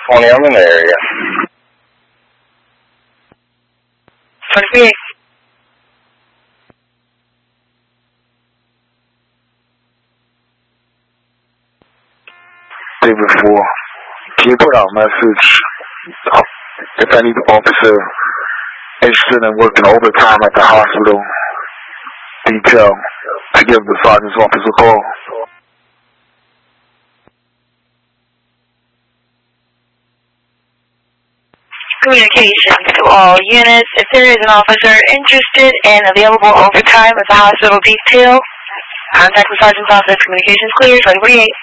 20, I'm in the area. 28. David 4. Can you put out a message if any officer interested in working overtime at the hospital detail to give the sergeant's office a call? Communications to all units. If there is an officer interested in available overtime at the hospital detail, contact the sergeant's office. Communications clear. 2048.